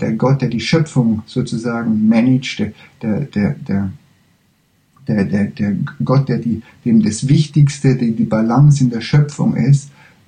der Gott, der die Schöpfung sozusagen managt, der Gott, dem das Wichtigste, die Balance in der Schöpfung ist,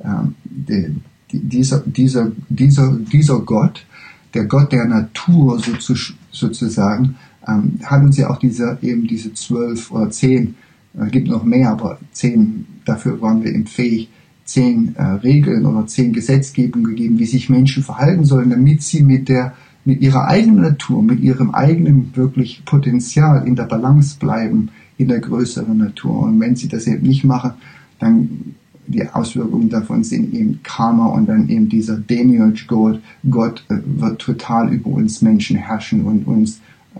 dieser Gott, der Gott der Natur sozusagen, hat uns ja auch diese 12 oder 10, gibt noch mehr, aber 10, dafür waren wir eben fähig, 10 Regeln oder 10 Gesetzgebungen gegeben, wie sich Menschen verhalten sollen, damit sie mit ihrer eigenen Natur, mit ihrem eigenen wirklich Potenzial in der Balance bleiben, in der größeren Natur. Und wenn sie das eben nicht machen, dann die Auswirkungen davon sind eben Karma und dann eben dieser Demiurge Gott wird total über uns Menschen herrschen und uns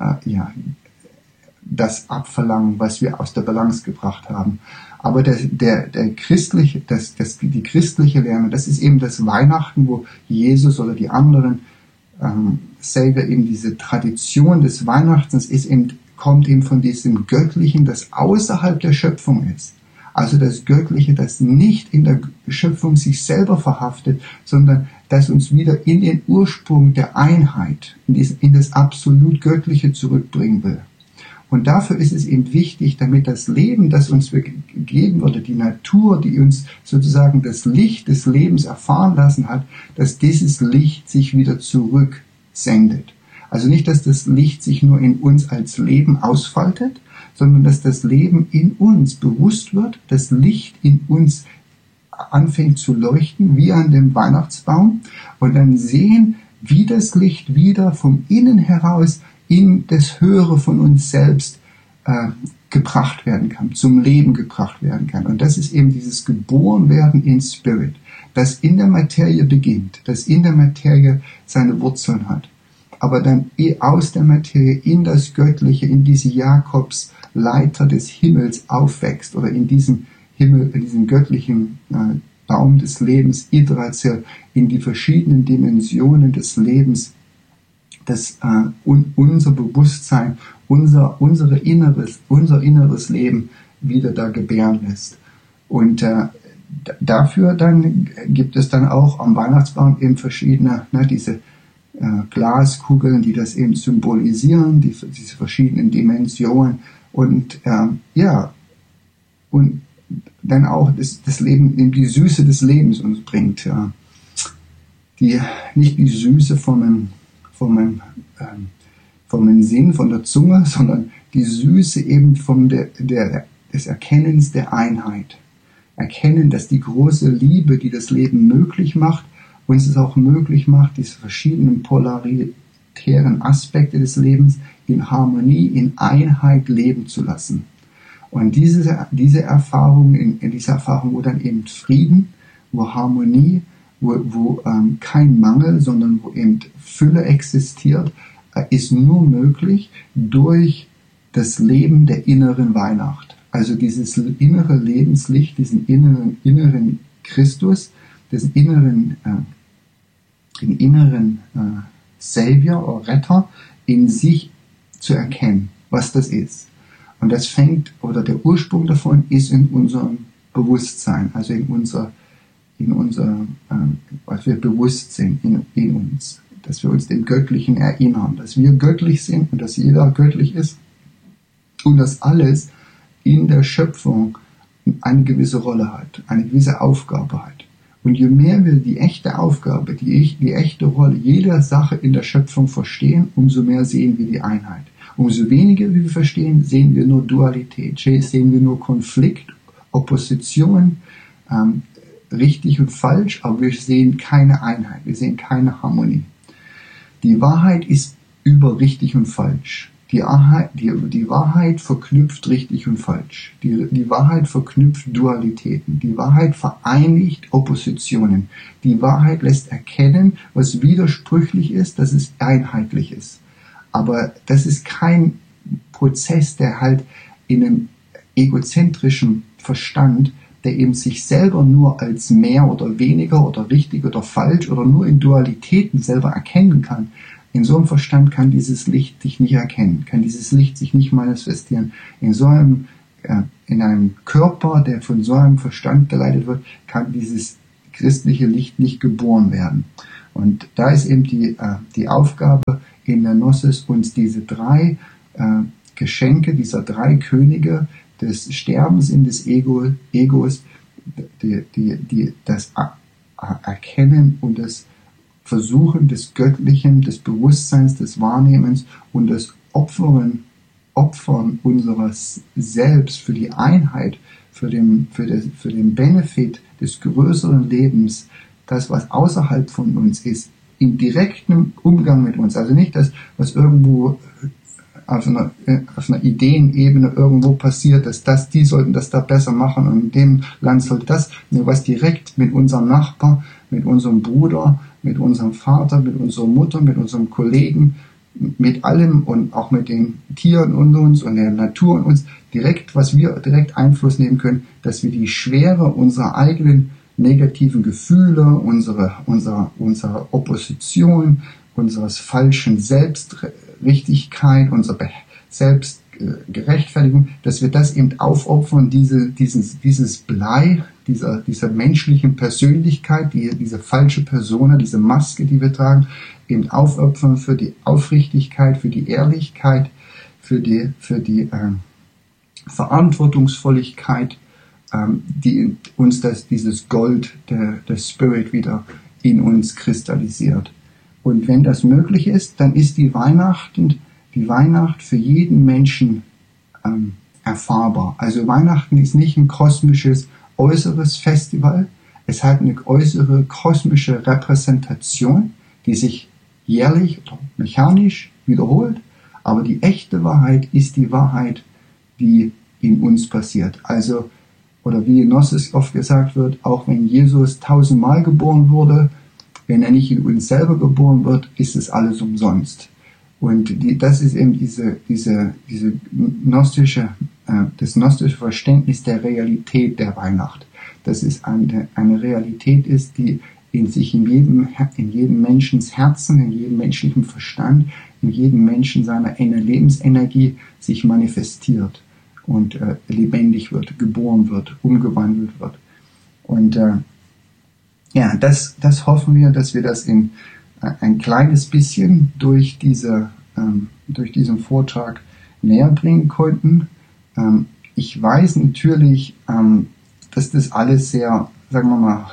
das abverlangen, was wir aus der Balance gebracht haben. Aber die christliche Lehre, das ist eben das Weihnachten, wo Jesus oder die anderen Savior eben diese Tradition des Weihnachtens kommt eben von diesem Göttlichen, das außerhalb der Schöpfung ist. Also das Göttliche, das nicht in der Schöpfung sich selber verhaftet, sondern das uns wieder in den Ursprung der Einheit, in das absolut Göttliche zurückbringen will. Und dafür ist es eben wichtig, damit das Leben, das uns gegeben wurde, die Natur, die uns sozusagen das Licht des Lebens erfahren lassen hat, dass dieses Licht sich wieder zurücksendet. Also nicht, dass das Licht sich nur in uns als Leben ausfaltet, sondern dass das Leben in uns bewusst wird, das Licht in uns anfängt zu leuchten, wie an dem Weihnachtsbaum, und dann sehen, wie das Licht wieder vom Innen heraus in das Höhere von uns selbst gebracht werden kann, zum Leben gebracht werden kann. Und das ist eben dieses Geborenwerden in Spirit, das in der Materie beginnt, das in der Materie seine Wurzeln hat, aber dann aus der Materie in das Göttliche, in diese Jakobsleiter des Himmels aufwächst oder in diesem Himmel, in diesem göttlichen Baum des Lebens, Yggdrasil, in die verschiedenen Dimensionen des Lebens, das unser Bewusstsein, unser inneres Leben wieder da gebären lässt. Und dafür dann gibt es dann auch am Weihnachtsbaum eben verschiedene, diese Glaskugeln, die das eben symbolisieren, diese verschiedenen Dimensionen und und dann auch das Leben, eben die Süße des Lebens uns bringt, nicht die Süße vom Sinn, von der Zunge, sondern die Süße eben des Erkennens der Einheit. Erkennen, dass die große Liebe, die das Leben möglich macht, uns es auch möglich macht, diese verschiedenen polaritären Aspekte des Lebens in Harmonie, in Einheit leben zu lassen. Und diese Erfahrung, in dieser Erfahrung, wo dann eben Frieden, wo Harmonie, wo kein Mangel, sondern wo eben Fülle existiert, ist nur möglich durch das Leben der inneren Weihnacht. Also dieses innere Lebenslicht, diesen inneren Christus, den inneren Savior oder Retter in sich zu erkennen, was das ist. Und das der Ursprung davon ist in unserem Bewusstsein, also in unser was wir bewusst sind in uns, dass wir uns dem Göttlichen erinnern, dass wir göttlich sind und dass jeder göttlich ist und dass alles in der Schöpfung eine gewisse Rolle hat, eine gewisse Aufgabe hat. Und je mehr wir die echte Aufgabe, die echte Rolle jeder Sache in der Schöpfung verstehen, umso mehr sehen wir die Einheit. Umso weniger wir verstehen, sehen wir nur Dualität, sehen wir nur Konflikt, Opposition, richtig und falsch, aber wir sehen keine Einheit, wir sehen keine Harmonie. Die Wahrheit ist über richtig und falsch. Die Wahrheit verknüpft richtig und falsch. Die Wahrheit verknüpft Dualitäten. Die Wahrheit vereinigt Oppositionen. Die Wahrheit lässt erkennen, was widersprüchlich ist, dass es einheitlich ist. Aber das ist kein Prozess, der halt in einem egozentrischen Verstand, der eben sich selber nur als mehr oder weniger oder richtig oder falsch oder nur in Dualitäten selber erkennen kann. In so einem Verstand kann dieses Licht sich nicht erkennen, kann dieses Licht sich nicht manifestieren. In einem Körper, der von so einem Verstand geleitet wird, kann dieses christliche Licht nicht geboren werden. Und da ist eben die Aufgabe in der Gnosis, uns diese drei Geschenke dieser drei Könige des Sterbens in des Egos, das Erkennen und das Versuchen des Göttlichen, des Bewusstseins, des Wahrnehmens und das Opfern unseres Selbst für die Einheit, für den Benefit des größeren Lebens, das, was außerhalb von uns ist, in direktem Umgang mit uns. Also nicht das, was irgendwo auf einer Ideenebene irgendwo passiert, dass die sollten das da besser machen und in dem Land sollte das, nur was direkt mit unserem Nachbar, mit unserem Bruder, mit unserem Vater, mit unserer Mutter, mit unserem Kollegen, mit allem und auch mit den Tieren und uns und der Natur und uns was wir direkt Einfluss nehmen können, dass wir die Schwere unserer eigenen negativen Gefühle, unserer Opposition, unseres falschen Selbstrichtigkeit, unserer Selbstgerechtfertigung, dass wir das eben aufopfern, dieses Blei, dieser menschlichen Persönlichkeit, diese falsche Persona, diese Maske, die wir tragen, eben aufopfern für die Aufrichtigkeit, für die Ehrlichkeit, für die Verantwortungsvolligkeit, die uns dieses Gold, der Spirit wieder in uns kristallisiert. Und wenn das möglich ist, dann ist die Weihnacht für jeden Menschen erfahrbar. Also Weihnachten ist nicht ein kosmisches äußeres Festival, es hat eine äußere kosmische Repräsentation, die sich jährlich oder mechanisch wiederholt, aber die echte Wahrheit ist die Wahrheit, die in uns passiert. Also, oder wie in Gnosis oft gesagt wird, auch wenn Jesus 1000-mal geboren wurde, wenn er nicht in uns selber geboren wird, ist es alles umsonst. Und das ist eben das gnostische Verständnis der Realität der Weihnacht. Dass es eine Realität ist, die in jedem Menschens Herzen, in jedem menschlichen Verstand, in jedem Menschen seiner Lebensenergie sich manifestiert und lebendig wird, geboren wird, umgewandelt wird. Und das hoffen wir, dass wir das in ein kleines bisschen durch diesen Vortrag näher bringen konnten. Ich weiß natürlich, dass das alles sehr, sagen wir mal,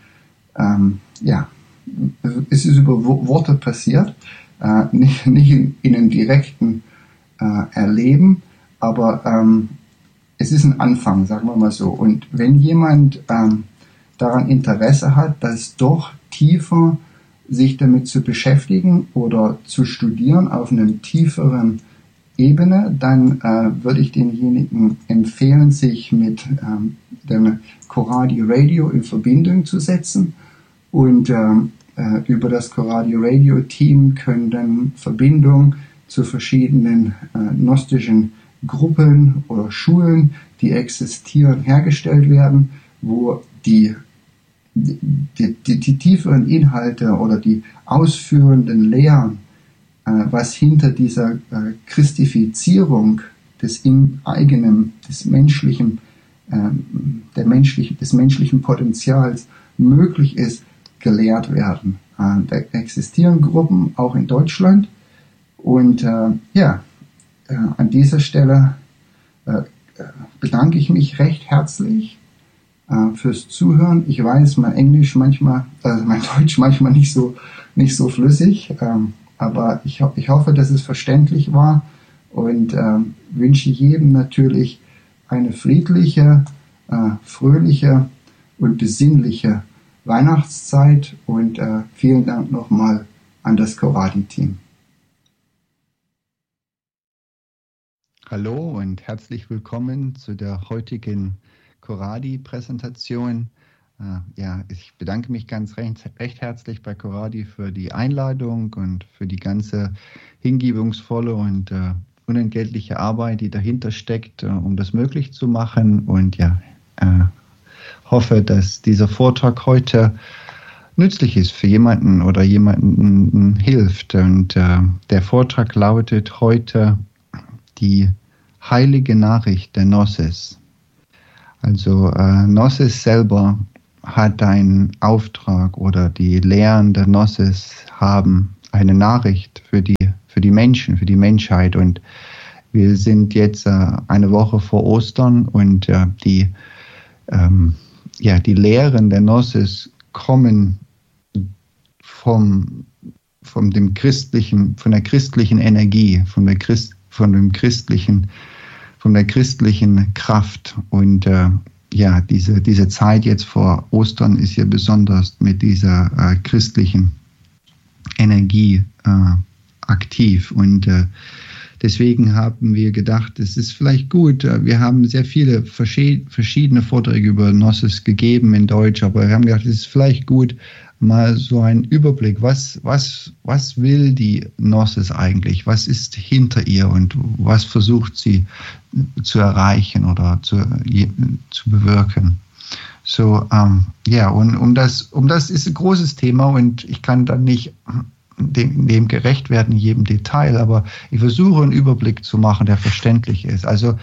es ist über Worte passiert, nicht in einem direkten Erleben, aber es ist ein Anfang, sagen wir mal so. Und wenn jemand daran Interesse hat, das doch tiefer sich damit zu beschäftigen oder zu studieren auf einer tieferen Ebene, dann würde ich denjenigen empfehlen, sich mit dem Coradi Radio in Verbindung zu setzen. Und über das Coradi Radio Team können dann Verbindungen zu verschiedenen gnostischen Gruppen oder Schulen, die existieren, hergestellt werden, wo die tieferen Inhalte oder die ausführenden Lehren, was hinter dieser Christifizierung des menschlichen Potenzials möglich ist, gelehrt werden. Da existieren Gruppen auch in Deutschland und an dieser Stelle bedanke ich mich recht herzlich fürs Zuhören. Ich weiß, mein Deutsch manchmal nicht so flüssig, aber ich hoffe, dass es verständlich war und wünsche jedem natürlich eine friedliche, fröhliche und besinnliche Weihnachtszeit und vielen Dank nochmal an das Coradi-Team. Hallo und herzlich willkommen zu der heutigen Coradi-Präsentation. Ich bedanke mich recht herzlich bei Coradi für die Einladung und für die ganze hingebungsvolle und unentgeltliche Arbeit, die dahinter steckt, um das möglich zu machen. Und hoffe, dass dieser Vortrag heute nützlich ist für jemanden oder jemanden hilft. Und der Vortrag lautet heute die heilige Nachricht der Gnosis. Also Gnosis selber hat einen Auftrag, oder die Lehren der Gnosis haben eine Nachricht für die Menschen, für die Menschheit. Und wir sind jetzt eine Woche vor Ostern, und die Lehren der Gnosis kommen von der christlichen Energie, von der christlichen Kraft. Und diese Zeit jetzt vor Ostern ist ja besonders mit dieser christlichen Energie aktiv. Und deswegen haben wir gedacht, es ist vielleicht gut. Wir haben sehr viele verschiedene Vorträge über Gnosis gegeben in Deutsch, aber wir haben gedacht, es ist vielleicht gut, mal so einen Überblick, was will die Gnosis eigentlich? Was ist hinter ihr und was versucht sie zu erreichen oder zu bewirken? So, und um das ist ein großes Thema, und ich kann dann nicht dem gerecht werden in jedem Detail, aber ich versuche einen Überblick zu machen, der verständlich ist. Also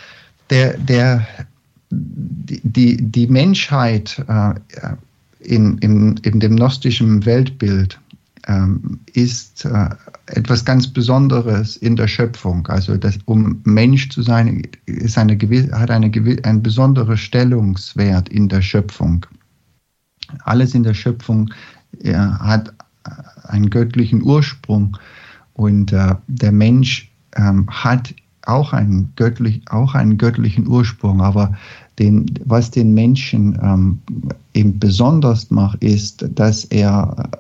die Menschheit in dem gnostischen Weltbild ist etwas ganz Besonderes in der Schöpfung. Also um Mensch zu sein, hat einen besonderen Stellungswert in der Schöpfung. Alles in der Schöpfung hat einen göttlichen Ursprung, und der Mensch hat auch einen göttlichen Ursprung, aber was den Menschen eben besonders macht, ist, dass er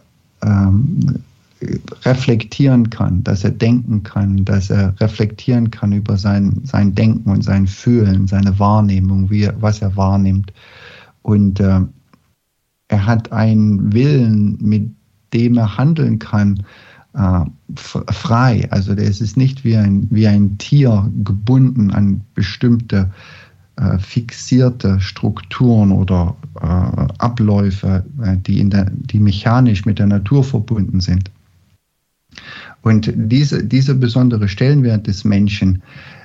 reflektieren kann, dass er denken kann, dass er reflektieren kann über sein Denken und sein Fühlen, seine Wahrnehmung, was er wahrnimmt. Und er hat einen Willen, mit dem er handeln kann, frei. Also der ist nicht wie ein Tier gebunden an bestimmte fixierte Strukturen oder Abläufe, die mechanisch mit der Natur verbunden sind. Und dieser besondere Stellenwert des Menschen,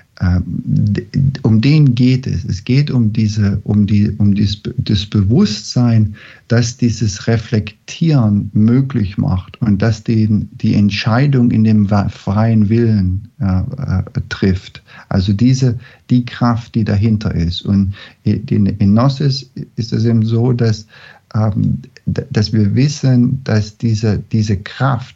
um den geht es. Es geht um das Bewusstsein, das dieses Reflektieren möglich macht und das die Entscheidung in dem freien Willen trifft. Also die Kraft, die dahinter ist. Und in Gnosis ist es eben so, dass wir wissen, dass diese Kraft,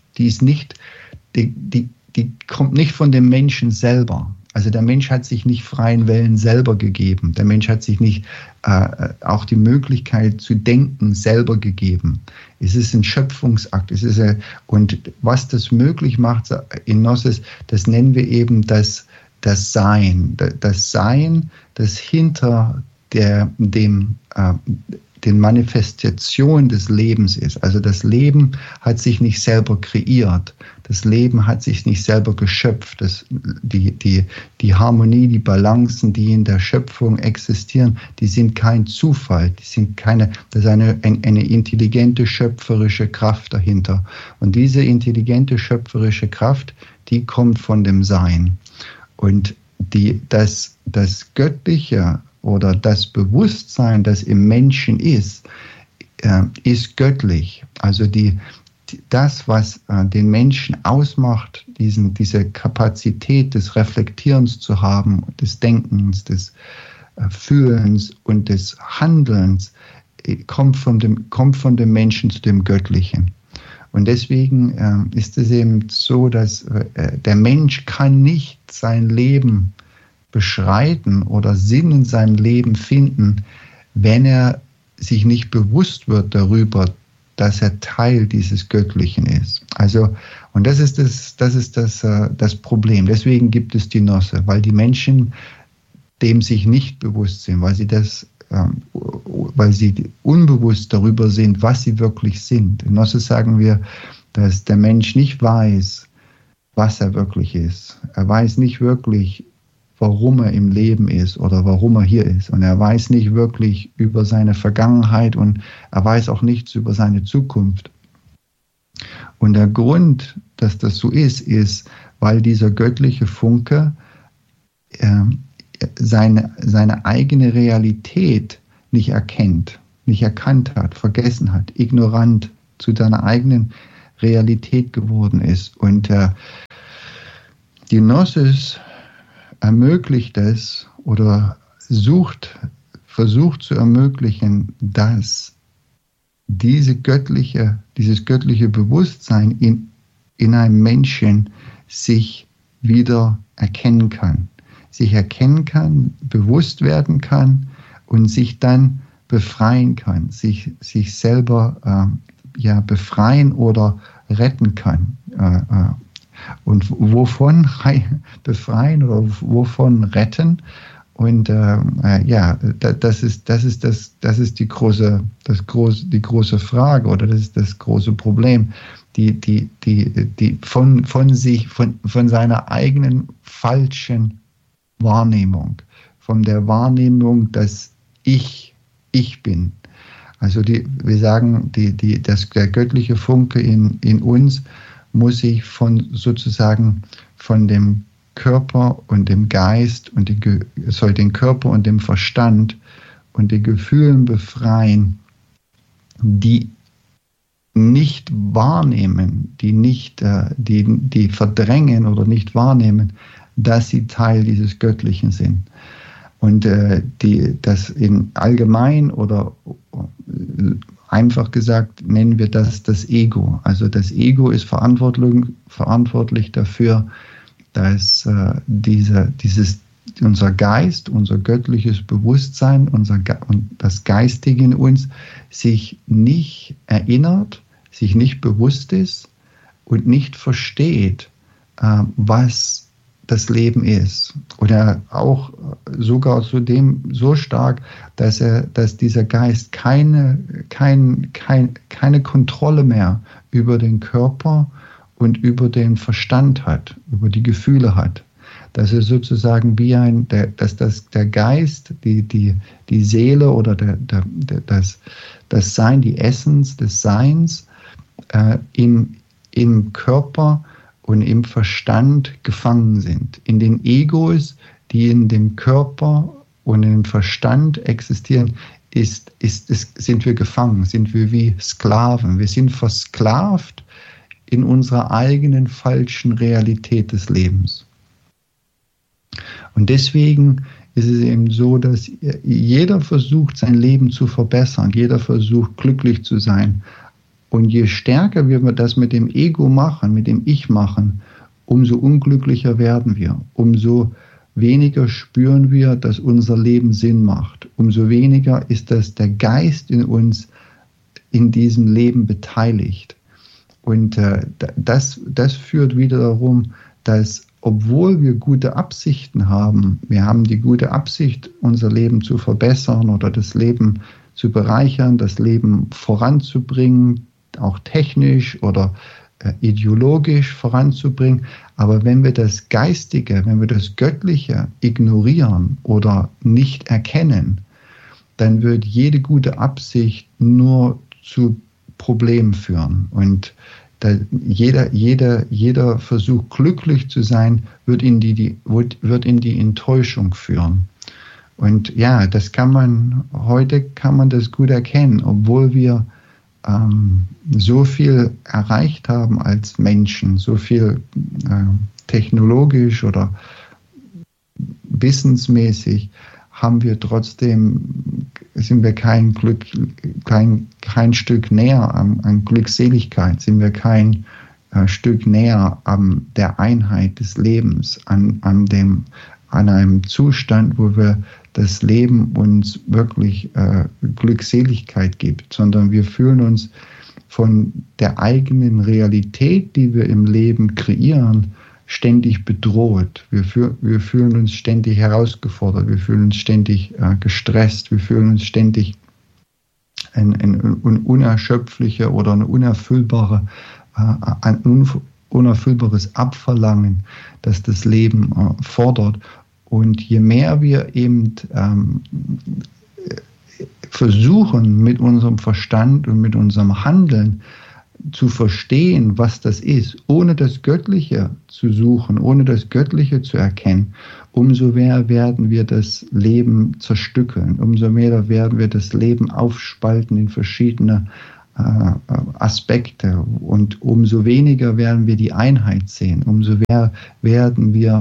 die kommt nicht von dem Menschen selber. Also der Mensch hat sich nicht freien Willen selber gegeben. Der Mensch hat sich nicht auch die Möglichkeit zu denken selber gegeben. Es ist ein Schöpfungsakt. Und was das möglich macht in Gnosis, das nennen wir eben das Sein. Das Sein, das hinter den Manifestationen des Lebens ist. Also das Leben hat sich nicht selber kreiert. Das Leben hat sich nicht selber geschöpft. Die Harmonie, die Balancen, die in der Schöpfung existieren, die sind kein Zufall. Das ist eine intelligente, schöpferische Kraft dahinter. Und diese intelligente, schöpferische Kraft, die kommt von dem Sein. Und das Göttliche oder das Bewusstsein, das im Menschen ist göttlich. Also das, was den Menschen ausmacht, diese Kapazität des Reflektierens zu haben, des Denkens, des Fühlens und des Handelns, kommt von dem Menschen zu dem Göttlichen. Und deswegen ist es eben so, dass der Mensch kann nicht sein Leben beschreiten oder Sinn in seinem Leben finden, wenn er sich nicht bewusst wird darüber, dass er Teil dieses Göttlichen ist. Also, und das ist das Problem. Deswegen gibt es die Gnosse, weil die Menschen dem sich nicht bewusst sind, weil sie unbewusst darüber sind, was sie wirklich sind. In Gnosse sagen wir, dass der Mensch nicht weiß, was er wirklich ist. Er weiß nicht wirklich, warum er im Leben ist oder warum er hier ist. Und er weiß nicht wirklich über seine Vergangenheit und er weiß auch nichts über seine Zukunft. Und der Grund, dass das so ist, weil dieser göttliche Funke seine eigene Realität nicht erkennt. nicht erkannt hat, vergessen hat, ignorant zu deiner eigenen Realität geworden ist. Und die Gnosis ermöglicht es oder versucht zu ermöglichen, dass dieses göttliche Bewusstsein in einem Menschen sich wieder erkennen kann. Sich erkennen kann, bewusst werden kann und sich dann befreien kann, sich selber befreien oder retten kann. Und wovon befreien oder wovon retten? Und das ist die große Frage oder das ist das große Problem, die von seiner eigenen falschen Wahrnehmung, von der Wahrnehmung, dass ich bin. Also wir sagen, der göttliche Funke in uns muss sich sozusagen von dem Körper und dem Geist und soll den Körper und dem Verstand und den Gefühlen befreien, die nicht wahrnehmen, die verdrängen oder nicht wahrnehmen, dass sie Teil dieses Göttlichen sind. Und das in allgemein oder einfach gesagt nennen wir das Ego. Also das Ego ist verantwortlich dafür, dass unser Geist, unser göttliches Bewusstsein, und das Geistige in uns sich nicht erinnert, sich nicht bewusst ist und nicht versteht, was das Leben ist. Oder auch sogar so stark, dass dieser Geist keine Kontrolle mehr über den Körper und über den Verstand hat, über die Gefühle hat. Dass er sozusagen dass der Geist, die Seele oder das Sein, die Essenz des Seins im Körper und im Verstand gefangen sind. In den Egos, die in dem Körper und im Verstand existieren, sind wir gefangen, sind wir wie Sklaven. Wir sind versklavt in unserer eigenen falschen Realität des Lebens. Und deswegen ist es eben so, dass jeder versucht, sein Leben zu verbessern, jeder versucht, glücklich zu sein. Und je stärker wir das mit dem Ego machen, mit dem Ich machen, umso unglücklicher werden wir, umso weniger spüren wir, dass unser Leben Sinn macht, umso weniger ist der Geist in uns in diesem Leben beteiligt. Und das führt wieder darum, dass obwohl wir gute Absichten haben, wir haben die gute Absicht, unser Leben zu verbessern oder das Leben zu bereichern, das Leben voranzubringen, auch technisch oder ideologisch voranzubringen. Aber wenn wir das Geistige, wenn wir das Göttliche ignorieren oder nicht erkennen, dann wird jede gute Absicht nur zu Problemen führen. Und jeder Versuch, glücklich zu sein, wird in die Enttäuschung führen. Und ja, heute kann man das gut erkennen, obwohl wir so viel erreicht haben als Menschen, so viel technologisch oder wissensmäßig, sind wir kein Stück näher an Glückseligkeit, sind wir kein Stück näher an der Einheit des Lebens, an einem Zustand, wo wir das Leben uns wirklich Glückseligkeit gibt, sondern wir fühlen uns von der eigenen Realität, die wir im Leben kreieren, ständig bedroht. Wir fühlen uns ständig herausgefordert, wir fühlen uns ständig gestresst, wir fühlen uns ständig ein unerschöpfliche oder ein unerfüllbares Abverlangen, das das Leben fordert. Und je mehr wir eben versuchen, mit unserem Verstand und mit unserem Handeln zu verstehen, was das ist, ohne das Göttliche zu suchen, ohne das Göttliche zu erkennen, umso mehr werden wir das Leben zerstückeln, umso mehr werden wir das Leben aufspalten in verschiedene Aspekte und umso weniger werden wir die Einheit sehen, umso mehr werden wir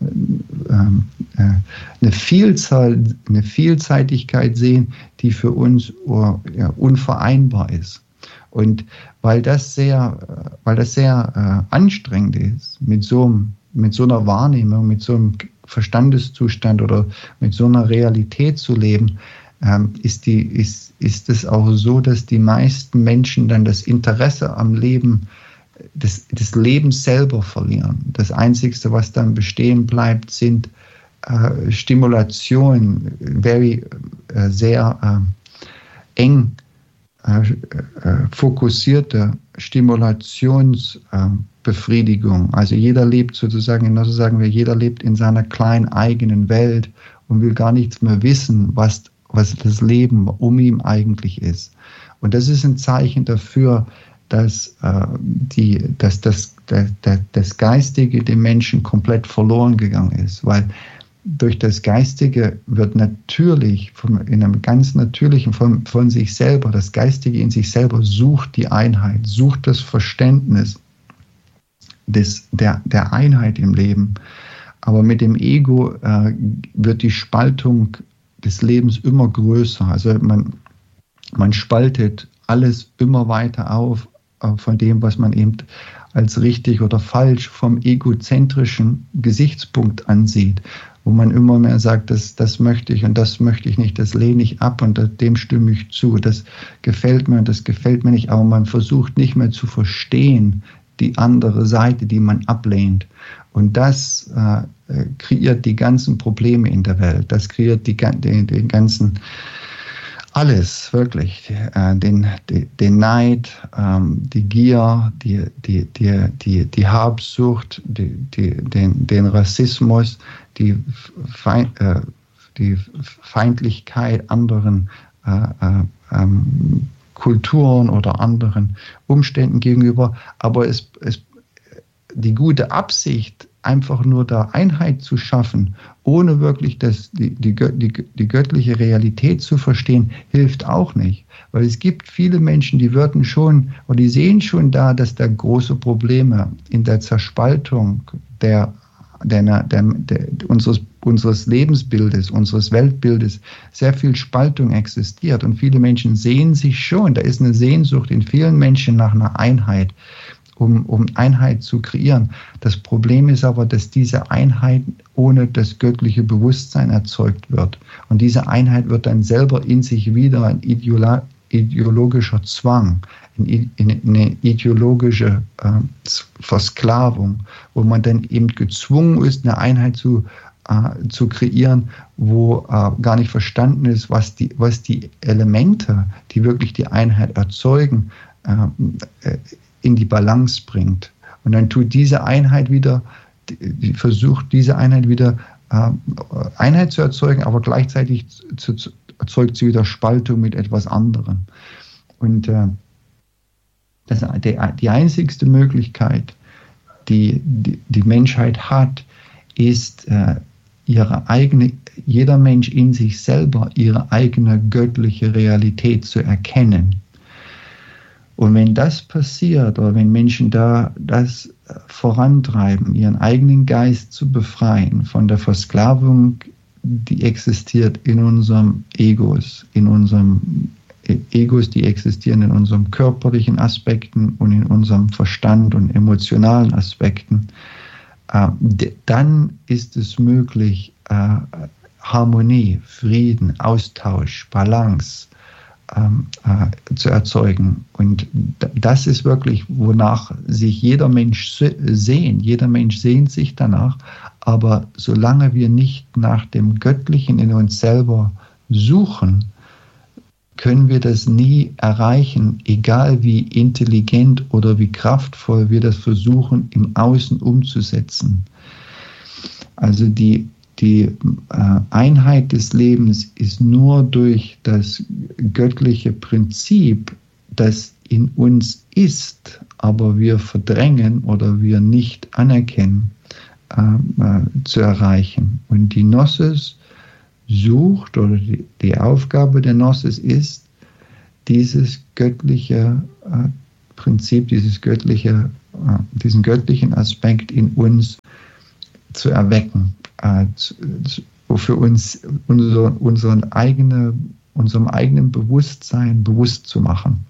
eine Vielseitigkeit sehen, die für uns unvereinbar ist. Und weil das sehr anstrengend ist, mit so einer Wahrnehmung, mit so einem Verstandeszustand oder mit so einer Realität zu leben, ist es auch so, dass die meisten Menschen dann das Interesse am Leben, des Lebens selber verlieren. Das Einzige, was dann bestehen bleibt, sind Stimulationen, sehr eng fokussierte Stimulationsbefriedigung. Also jeder lebt jeder lebt in seiner kleinen eigenen Welt und will gar nichts mehr wissen, was das Leben um ihn eigentlich ist. Und das ist ein Zeichen dafür, dass das Geistige dem Menschen komplett verloren gegangen ist, weil durch das Geistige wird natürlich, in einem ganz natürlichen von sich selber, das Geistige in sich selber sucht die Einheit, sucht das Verständnis der Einheit im Leben. Aber mit dem Ego wird die Spaltung des Lebens immer größer. Also man spaltet alles immer weiter auf von dem, was man eben als richtig oder falsch vom egozentrischen Gesichtspunkt ansieht, wo man immer mehr sagt, das möchte ich und das möchte ich nicht, das lehne ich ab und dem stimme ich zu, das gefällt mir und das gefällt mir nicht, aber man versucht nicht mehr zu verstehen, die andere Seite, die man ablehnt. Und das kreiert die ganzen Probleme in der Welt, das kreiert den ganzen alles, wirklich. Den Neid, die Gier, die Habsucht, den Rassismus, die Feindlichkeit anderen Kulturen oder anderen Umständen gegenüber. Aber die gute Absicht, einfach nur da Einheit zu schaffen, ohne wirklich die göttliche Realität zu verstehen, hilft auch nicht. Weil es gibt viele Menschen, die sehen schon da, dass da große Probleme in der Zerspaltung unseres Lebensbildes, unseres Weltbildes, sehr viel Spaltung existiert. Und viele Menschen sehen sich schon, da ist eine Sehnsucht in vielen Menschen nach einer Einheit, um Einheit zu kreieren. Das Problem ist aber, dass diese Einheit ohne das göttliche Bewusstsein erzeugt wird. Und diese Einheit wird dann selber in sich wieder ein ideologischer Zwang, eine ideologische Versklavung, wo man dann eben gezwungen ist, eine Einheit zu kreieren, wo gar nicht verstanden ist, was die Elemente, die wirklich die Einheit erzeugen, in die Balance bringt. Und dann versucht diese Einheit wieder Einheit zu erzeugen, aber gleichzeitig erzeugt sie wieder Spaltung mit etwas anderem. Und die einzigste Möglichkeit, die Menschheit hat, ist jeder Mensch in sich selber ihre eigene göttliche Realität zu erkennen. Und wenn das passiert, oder wenn Menschen das vorantreiben, ihren eigenen Geist zu befreien von der Versklavung, die existiert in unserem Egos, die existieren in unseren körperlichen Aspekten und in unserem Verstand und emotionalen Aspekten, dann ist es möglich, Harmonie, Frieden, Austausch, Balance zu erzeugen. Und das ist wirklich, wonach sich jeder Mensch sehnt. Jeder Mensch sehnt sich danach. Aber solange wir nicht nach dem Göttlichen in uns selber suchen, können wir das nie erreichen, egal wie intelligent oder wie kraftvoll wir das versuchen, im Außen umzusetzen. Also die Einheit des Lebens ist nur durch das göttliche Prinzip, das in uns ist, aber wir verdrängen oder wir nicht anerkennen, zu erreichen. Und die Gnosis sucht, oder die Aufgabe der Gnosis ist, dieses göttliche Prinzip, diesen göttlichen Aspekt in uns zu erwecken, für uns unserem eigenen Bewusstsein bewusst zu machen.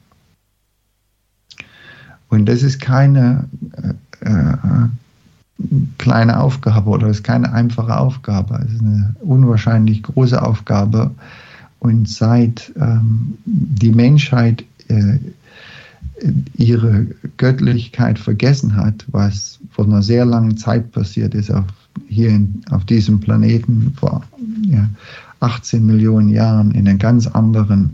Und das ist keine kleine Aufgabe oder ist keine einfache Aufgabe. Es ist eine unwahrscheinlich große Aufgabe. Und seit die Menschheit ihre Göttlichkeit vergessen hat, was vor einer sehr langen Zeit passiert ist, auf diesem Planeten vor 18 Millionen Jahren in einer ganz anderen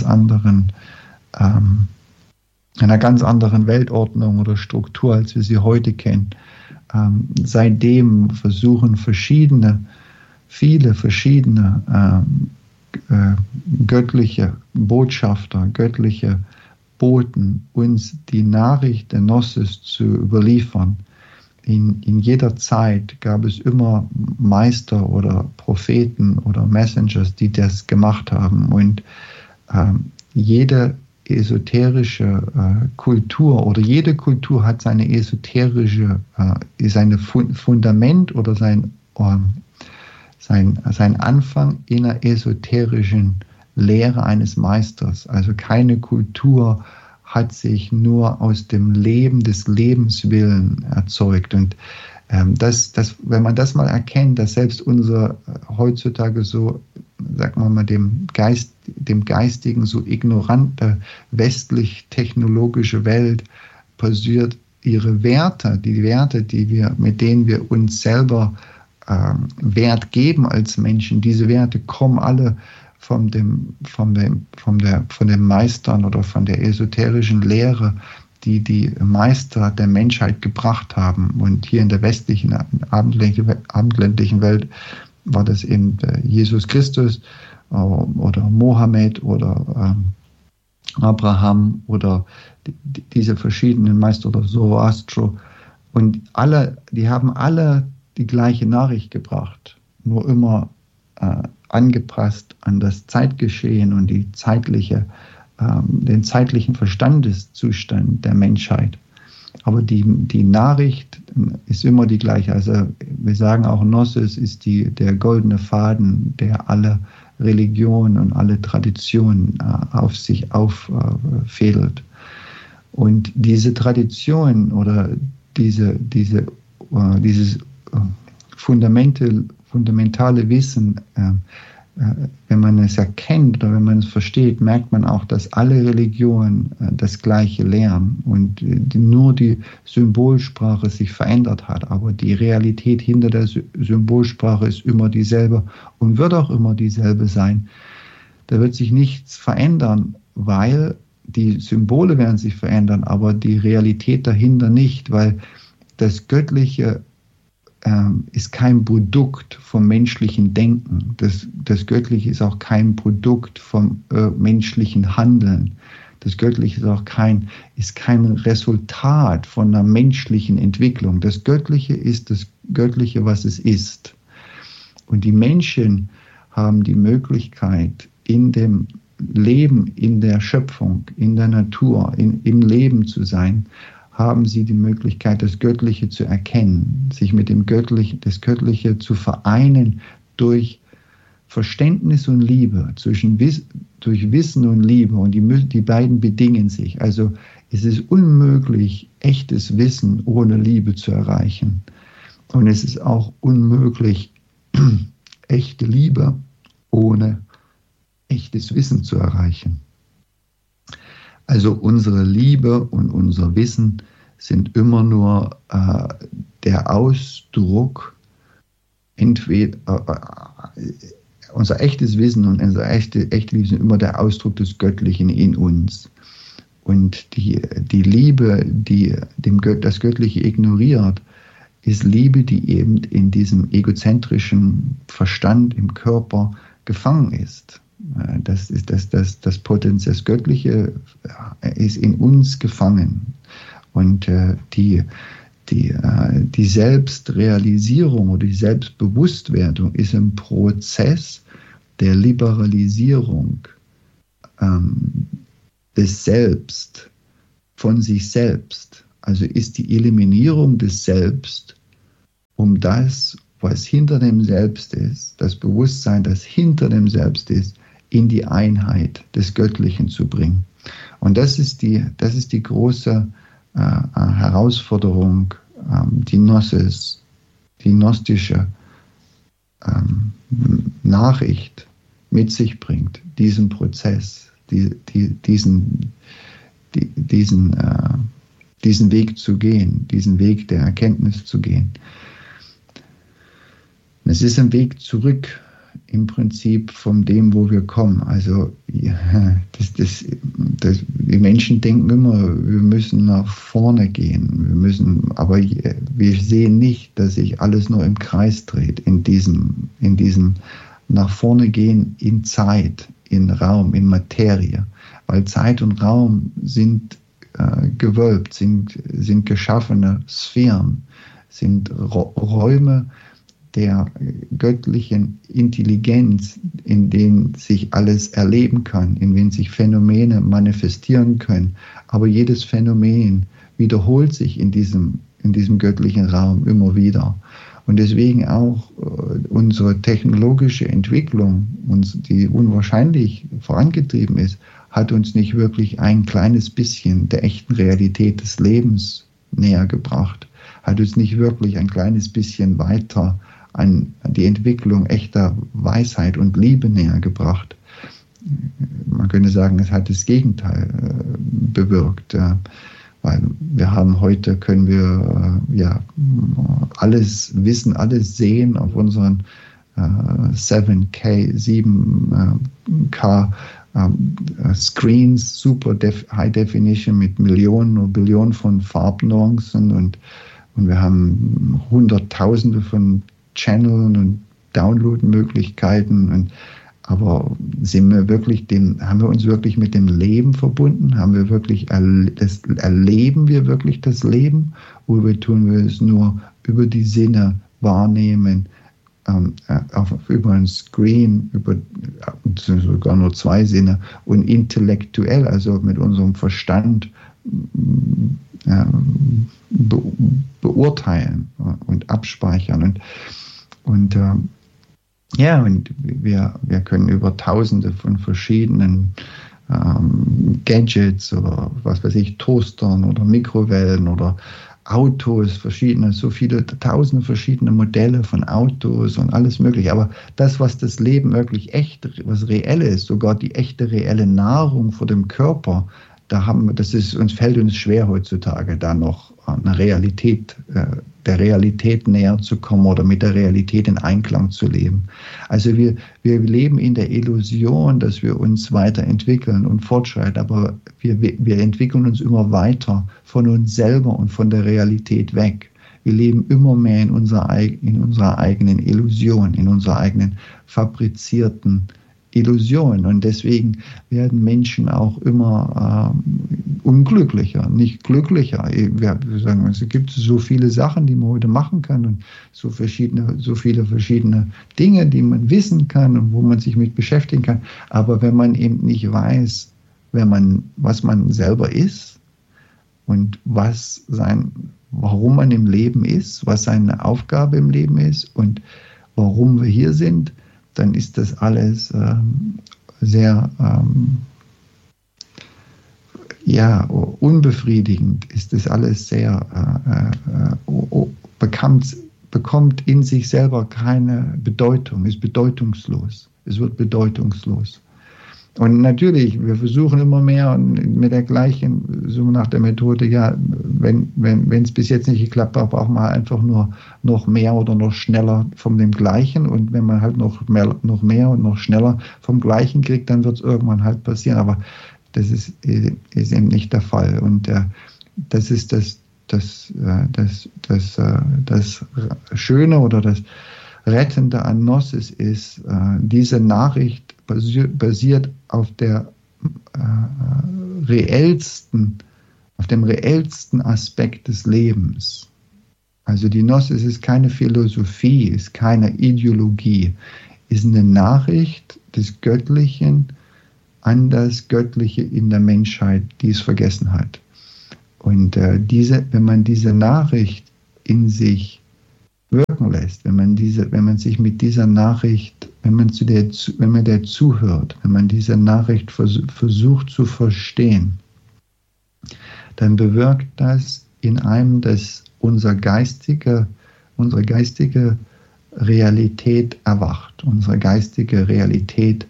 Weltordnung oder Struktur, als wir sie heute kennen. Seitdem versuchen viele verschiedene göttliche Botschafter, göttliche Boten, uns die Nachricht der Gnosis zu überliefern. In jeder Zeit gab es immer Meister oder Propheten oder Messengers, die das gemacht haben. Und jede esoterische Kultur oder jede Kultur hat seine esoterische, seine Fundament oder sein Anfang in einer esoterischen Lehre eines Meisters. Also keine Kultur hat sich nur aus dem Leben des Lebenswillen erzeugt. Und wenn man das mal erkennt, dass selbst unser heutzutage so, sagen wir mal, dem Geistigen so ignorante westlich-technologische Welt passiert, ihre Werte, mit denen wir uns selber Wert geben als Menschen, diese Werte kommen alle von den Meistern oder von der esoterischen Lehre, die Meister der Menschheit gebracht haben. Und hier in der westlichen, abendländlichen Welt war das eben Jesus Christus oder Mohammed oder Abraham oder diese verschiedenen Meister oder Zoroastro. Und die haben alle die gleiche Nachricht gebracht, nur immer angepasst an das Zeitgeschehen und den zeitlichen Verstandeszustand der Menschheit. Aber die Nachricht ist immer die gleiche. Also wir sagen auch, Gnosis ist der goldene Faden, der alle Religionen und alle Traditionen auf sich auffädelt. Und diese Tradition oder dieses fundamentale Wissen, wenn man es erkennt oder wenn man es versteht, merkt man auch, dass alle Religionen das Gleiche lehren und nur die Symbolsprache sich verändert hat. Aber die Realität hinter der Symbolsprache ist immer dieselbe und wird auch immer dieselbe sein. Da wird sich nichts verändern, weil die Symbole werden sich verändern, aber die Realität dahinter nicht, weil das Göttliche ist kein Produkt vom menschlichen Denken. Das Göttliche ist auch kein Produkt vom menschlichen Handeln. Das Göttliche ist auch kein Resultat von einer menschlichen Entwicklung. Das Göttliche ist das Göttliche, was es ist. Und die Menschen haben die Möglichkeit, in dem Leben, in der Schöpfung, in der Natur, im Leben zu sein, haben sie die Möglichkeit, das Göttliche zu erkennen, sich mit das Göttliche zu vereinen durch Verständnis und Liebe, durch Wissen und Liebe. Und die beiden bedingen sich. Also es ist unmöglich, echtes Wissen ohne Liebe zu erreichen. Und es ist auch unmöglich, echte Liebe ohne echtes Wissen zu erreichen. Also unsere Liebe und unser Wissen sind immer nur der Ausdruck, entweder unser echtes Wissen und unsere echte Liebe sind immer der Ausdruck des Göttlichen in uns. Und die Liebe, die das Göttliche ignoriert, ist Liebe, die eben in diesem egozentrischen Verstand im Körper gefangen ist. Das ist das Potenzial, das Göttliche ist in uns gefangen. Und die Selbstrealisierung oder die Selbstbewusstwerdung ist ein Prozess der Liberalisierung des Selbst von sich selbst. Also ist die Eliminierung des Selbst, um das, was hinter dem Selbst ist, das Bewusstsein, das hinter dem Selbst ist, in die Einheit des Göttlichen zu bringen. Und das ist die große Herausforderung, die Gnosis, die gnostische Nachricht mit sich bringt, diesen Prozess, diesen Weg zu gehen, diesen Weg der Erkenntnis zu gehen. Es ist ein Weg zurück im Prinzip von dem, wo wir kommen. Also die Menschen denken immer, wir müssen nach vorne gehen. Aber wir sehen nicht, dass sich alles nur im Kreis dreht, in diesem nach vorne gehen in Zeit, in Raum, in Materie. Weil Zeit und Raum sind gewölbt, sind geschaffene Sphären, sind Räume der göttlichen Intelligenz, in denen sich alles erleben kann, in denen sich Phänomene manifestieren können. Aber jedes Phänomen wiederholt sich in diesem göttlichen Raum immer wieder. Und deswegen auch unsere technologische Entwicklung, die unwahrscheinlich vorangetrieben ist, hat uns nicht wirklich ein kleines bisschen der echten Realität des Lebens näher gebracht, hat uns nicht wirklich ein kleines bisschen weiter an die Entwicklung echter Weisheit und Liebe näher gebracht. Man könnte sagen, es hat das Gegenteil bewirkt, weil können wir alles wissen, alles sehen auf unseren 7K Screens, super High Definition mit Millionen oder Billionen von Farbnuancen und wir haben Hunderttausende von Channeln und Download-Möglichkeiten. Aber haben wir uns wirklich mit dem Leben verbunden? Erleben wir wirklich das Leben? Oder tun wir es nur über die Sinne wahrnehmen, über ein Screen, sogar nur 2 Sinne und intellektuell, also mit unserem Verstand beurteilen und abspeichern. Und wir können über Tausende von verschiedenen Gadgets oder was weiß ich, Toastern oder Mikrowellen oder Autos, so viele tausende verschiedene Modelle von Autos und alles mögliche. Aber das, was das Leben wirklich echt, was reell ist, sogar die echte reelle Nahrung vor dem Körper, uns fällt uns schwer heutzutage, da noch der Realität näher zu kommen oder mit der Realität in Einklang zu leben. Also wir leben in der Illusion, dass wir uns weiterentwickeln und fortschreiten, aber wir entwickeln uns immer weiter von uns selber und von der Realität weg. Wir leben immer mehr in unserer eigenen Illusion, in unserer eigenen fabrizierten Illusion. Und deswegen werden Menschen auch immer unglücklicher, nicht glücklicher. Wir sagen, es gibt so viele Sachen, die man heute machen kann und so viele verschiedene Dinge, die man wissen kann und wo man sich mit beschäftigen kann. Aber wenn man eben nicht weiß, was man selber ist und warum man im Leben ist, was seine Aufgabe im Leben ist und warum wir hier sind, dann ist das alles sehr unbefriedigend, ist das alles sehr bekommt in sich selber keine Bedeutung, ist bedeutungslos. Es wird bedeutungslos. Und natürlich, wir versuchen immer mehr mit der gleichen, so nach der Methode, wenn es bis jetzt nicht geklappt hat, braucht man einfach nur noch mehr oder noch schneller von dem Gleichen. Und wenn man halt noch mehr und noch schneller vom Gleichen kriegt, dann wird es irgendwann halt passieren. Aber das ist eben nicht der Fall. Und das ist das Schöne oder das Rettende an Gnosis ist, diese Nachricht basiert auf der auf dem reellsten Aspekt des Lebens. Also die Gnosis ist keine Philosophie, ist keine Ideologie, ist eine Nachricht des Göttlichen an das Göttliche in der Menschheit, die es vergessen hat. Und wenn man diese Nachricht in sich wirken lässt, wenn man sich mit dieser Nachricht, wenn man der zuhört, wenn man diese Nachricht versucht zu verstehen, dann bewirkt das in einem, dass unsere geistige Realität erwacht, unsere geistige Realität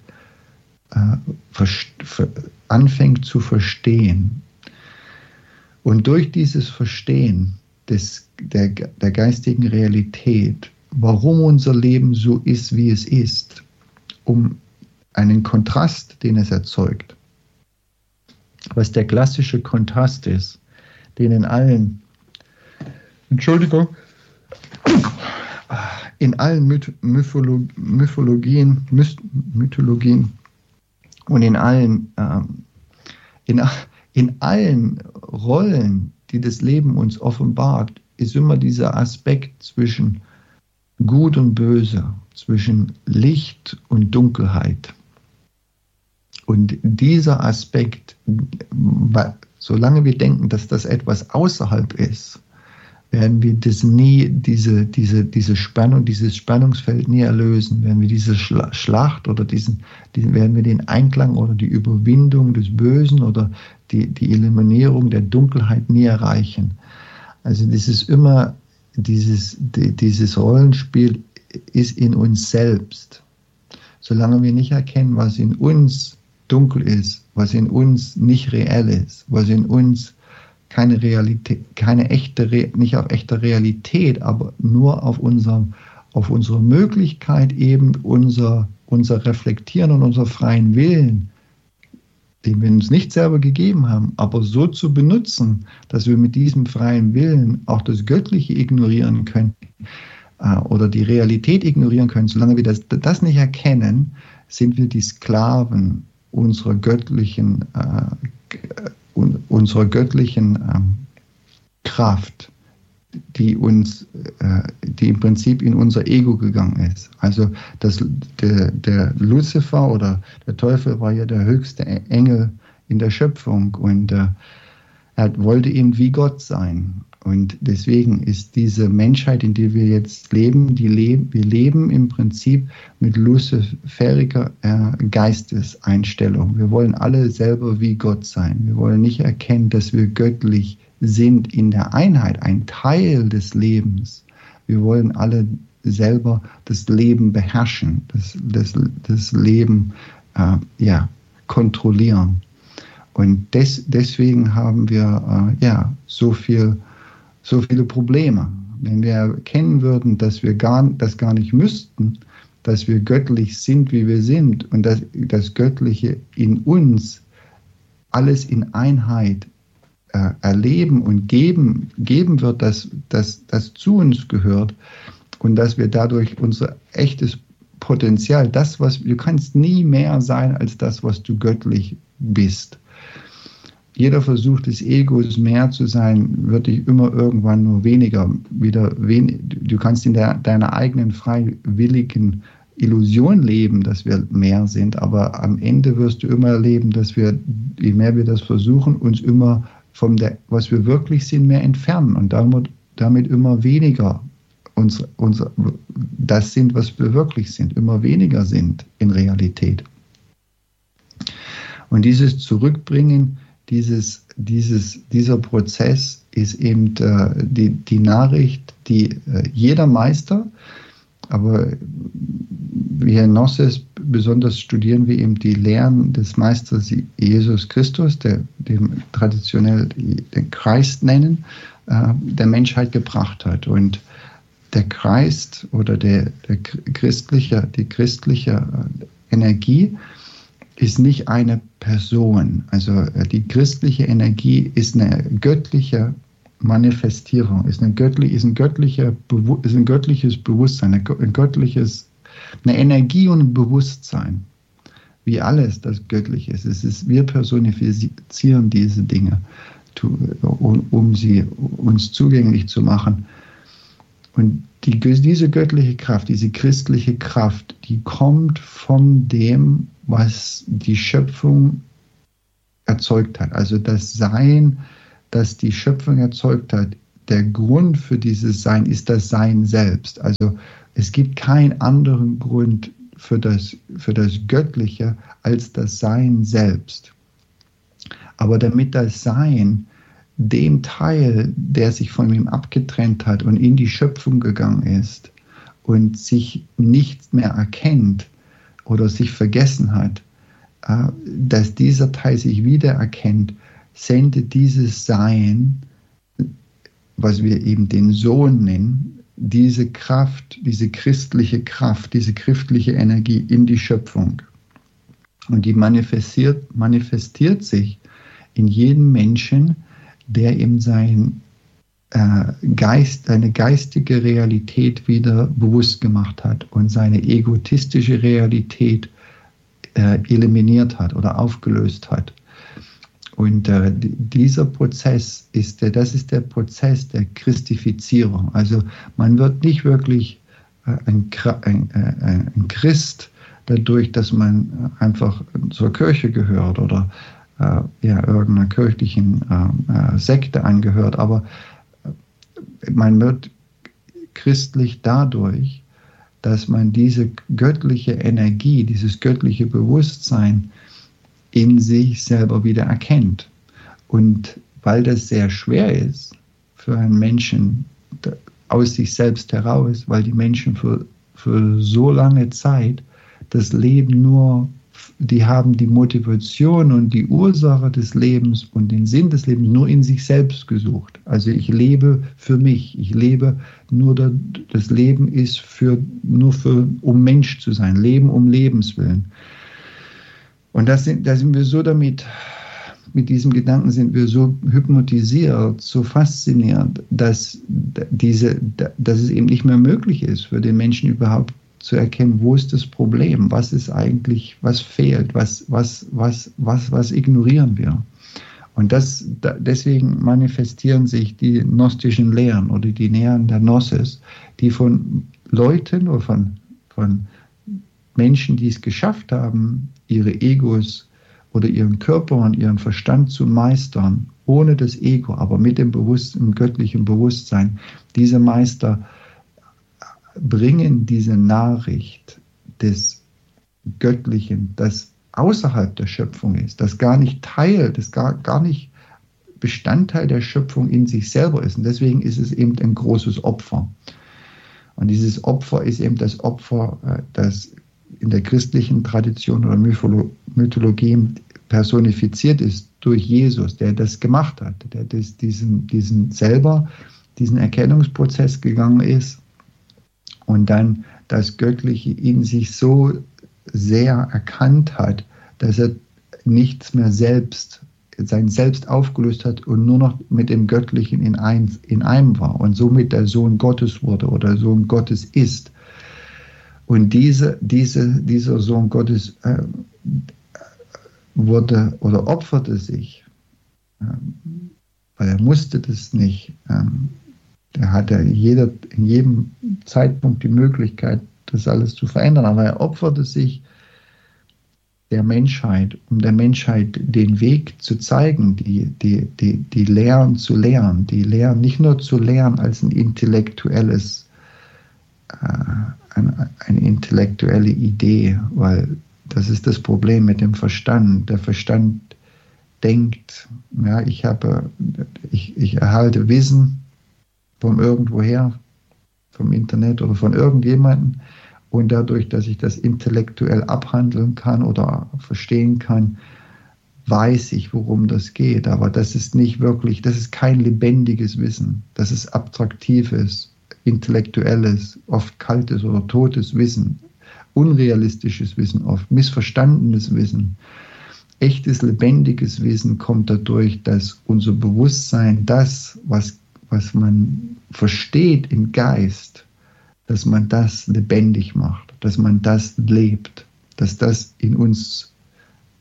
anfängt zu verstehen. Und durch dieses Verstehen der geistigen Realität, warum unser Leben so ist, wie es ist, um einen Kontrast, den es erzeugt, was der klassische Kontrast ist, den in allen Mythologien und in allen Rollen, die das Leben uns offenbart, ist immer dieser Aspekt zwischen Gut und Böse, zwischen Licht und Dunkelheit. Und dieser Aspekt, solange wir denken, dass das etwas außerhalb ist, werden wir das nie, diese Spannung, dieses Spannungsfeld nie erlösen, werden wir diese Schlacht oder werden wir den Einklang oder die Überwindung des Bösen oder die Eliminierung der Dunkelheit nie erreichen. Also das ist immer, dieses Rollenspiel ist in uns selbst. Solange wir nicht erkennen, was in uns dunkel ist, was in uns nicht reell ist, was in uns keine Realität, nicht auf echter Realität, aber nur auf unsere Möglichkeit eben unser Reflektieren und unser freien Willen, den wir uns nicht selber gegeben haben, aber so zu benutzen, dass wir mit diesem freien Willen auch das Göttliche ignorieren können oder die Realität ignorieren können. Solange wir das nicht erkennen, sind wir die Sklaven unserer göttlichen Kraft, die im Prinzip in unser Ego gegangen ist. Also der Luzifer oder der Teufel war ja der höchste Engel in der Schöpfung und er wollte eben wie Gott sein. Und deswegen ist diese Menschheit, in der wir jetzt leben, wir leben im Prinzip mit luciferiger Geisteseinstellung. Wir wollen alle selber wie Gott sein. Wir wollen nicht erkennen, dass wir göttlich sind in der Einheit, ein Teil des Lebens. Wir wollen alle selber das Leben beherrschen, das Leben kontrollieren. Und deswegen haben wir so viele Probleme. Wenn wir erkennen würden, dass wir das gar nicht müssten, dass wir göttlich sind, wie wir sind und dass das Göttliche in uns alles in Einheit erleben und geben wird, dass das zu uns gehört und dass wir dadurch unser echtes Potenzial, du kannst nie mehr sein als das, was du göttlich bist. Jeder Versuch des Egos, mehr zu sein, wird dich immer irgendwann nur du kannst in deiner eigenen freiwilligen Illusion leben, dass wir mehr sind, aber am Ende wirst du immer erleben, dass wir, je mehr wir das versuchen, uns immer was wir wirklich sind, mehr entfernen und damit immer weniger das sind, was wir wirklich sind, immer weniger sind in Realität. Und dieses Zurückbringen, dieser Prozess ist eben die Nachricht, die jeder Meister, aber wir in Gnosis besonders studieren wir eben die Lehren des Meisters Jesus Christus, dem traditionell den Christ nennen, der Menschheit gebracht hat. Und der Christ oder die christliche Energie ist nicht eine Person. Also die christliche Energie ist eine göttliche Manifestierung, ist ein göttliches Bewusstsein, eine Energie und ein Bewusstsein. wie alles, das göttlich ist. Wir personifizieren diese Dinge, um sie uns zugänglich zu machen. Und diese göttliche Kraft, diese christliche Kraft, die kommt von dem, was die Schöpfung erzeugt hat. Also das Sein, das die Schöpfung erzeugt hat, der Grund für dieses Sein ist das Sein selbst. Also es gibt keinen anderen Grund für das Göttliche als das Sein selbst. Aber damit das Sein dem Teil, der sich von ihm abgetrennt hat und in die Schöpfung gegangen ist und sich nicht mehr erkennt oder sich vergessen hat, dass dieser Teil sich wiedererkennt, sendet dieses Sein, was wir eben den Sohn nennen, diese Kraft, diese christliche Energie in die Schöpfung. Und die manifestiert sich in jedem Menschen, der ihm seine geistige Realität wieder bewusst gemacht hat und seine egotistische Realität eliminiert hat oder aufgelöst hat. Und dieser Prozess ist der Prozess der Christifizierung. Also man wird nicht wirklich ein Christ dadurch, dass man einfach zur Kirche gehört oder irgendeiner kirchlichen Sekte angehört, aber man wird christlich dadurch, dass man diese göttliche Energie, dieses göttliche Bewusstsein in sich selber wieder erkennt. Und weil das sehr schwer ist für einen Menschen aus sich selbst heraus, weil die Menschen für so lange Zeit das Leben die haben die Motivation und die Ursache des Lebens und den Sinn des Lebens nur in sich selbst gesucht. Also ich lebe für mich, ich lebe nur, das Leben ist um Mensch zu sein, Leben um Lebenswillen. Und da sind wir so mit diesem Gedanken sind wir so hypnotisiert, so fasziniert, dass es eben nicht mehr möglich ist, für den Menschen überhaupt zu erkennen, wo ist das Problem, was ist eigentlich, was fehlt, was ignorieren wir. Und deswegen manifestieren sich die gnostischen Lehren oder die Lehren der Gnosis, die von Leuten oder von Menschen, die es geschafft haben, ihre Egos oder ihren Körper und ihren Verstand zu meistern, ohne das Ego, aber mit dem göttlichen Bewusstsein. Diese Meister bringen diese Nachricht des Göttlichen, das außerhalb der Schöpfung ist, das gar nicht Teil, das gar nicht Bestandteil der Schöpfung in sich selber ist. Und deswegen ist es eben ein großes Opfer. Und dieses Opfer ist eben das Opfer, das in der christlichen Tradition oder Mythologie personifiziert ist durch Jesus, der das gemacht hat, der diesen Erkennungsprozess gegangen ist und dann das Göttliche in sich so sehr erkannt hat, dass er nichts mehr sein Selbst aufgelöst hat und nur noch mit dem Göttlichen in einem war und somit der Sohn Gottes wurde oder Sohn Gottes ist. Und dieser Sohn Gottes wurde oder opferte sich, weil er musste das nicht. Er hatte in jedem Zeitpunkt die Möglichkeit, das alles zu verändern, aber er opferte sich der Menschheit, um der Menschheit den Weg zu zeigen, die Lehren zu lehren, die Lehren nicht nur zu lehren als eine intellektuelle Idee, weil das ist das Problem mit dem Verstand. Der Verstand denkt, ja, ich erhalte Wissen von irgendwoher, vom Internet oder von irgendjemandem, und dadurch, dass ich das intellektuell abhandeln kann oder verstehen kann, weiß ich, worum das geht. Aber das ist nicht wirklich, das ist kein lebendiges Wissen. Das ist abstraktives, intellektuelles, oft kaltes oder totes Wissen, unrealistisches Wissen, oft missverstandenes Wissen. Echtes, lebendiges Wissen kommt dadurch, dass unser Bewusstsein, das, was man versteht im Geist, dass man das lebendig macht, dass man das lebt, dass das in uns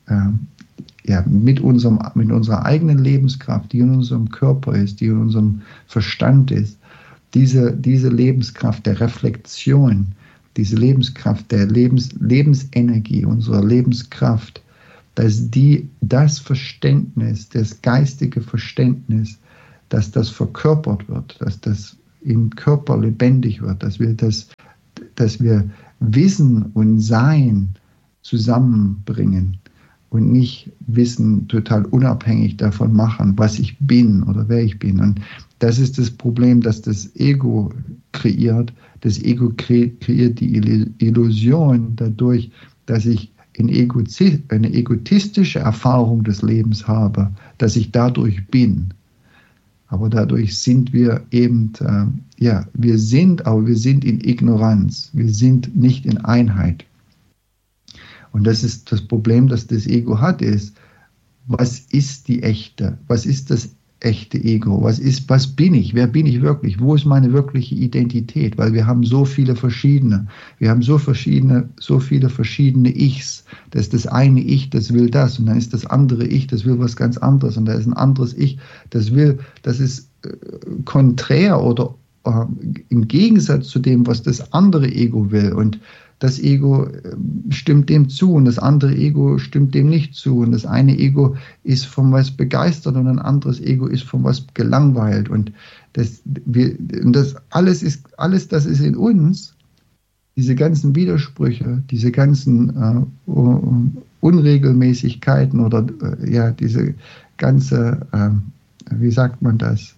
mit unserer eigenen Lebenskraft, die in unserem Körper ist, die in unserem Verstand ist, diese Lebenskraft der Reflexion, diese Lebenskraft der Lebensenergie, unserer Lebenskraft, dass das Verständnis, das geistige Verständnis, dass das verkörpert wird, dass das im Körper lebendig wird, dass wir Wissen und Sein zusammenbringen und nicht Wissen total unabhängig davon machen, was ich bin oder wer ich bin. Und das ist das Problem, das das Ego kreiert. Das Ego kreiert die Illusion dadurch, dass ich eine egotistische Erfahrung des Lebens habe, dass ich dadurch bin. Aber dadurch sind wir eben, wir sind in Ignoranz. Wir sind nicht in Einheit. Und das ist das Problem, das das Ego hat, ist, was ist das echte Ego? Was bin ich? Wer bin ich wirklich? Wo ist meine wirkliche Identität? Weil wir haben so viele verschiedene. Wir haben so viele verschiedene Ichs. Das ist das eine Ich, das will das. Und dann ist das andere Ich, das will was ganz anderes. Und da ist ein anderes Ich, das ist konträr oder im Gegensatz zu dem, was das andere Ego will. Und das Ego stimmt dem zu und das andere Ego stimmt dem nicht zu. Und das eine Ego ist von was begeistert und ein anderes Ego ist von was gelangweilt. Und das alles ist in uns, diese ganzen Widersprüche, diese ganzen Unregelmäßigkeiten oder diese ganze, wie sagt man das,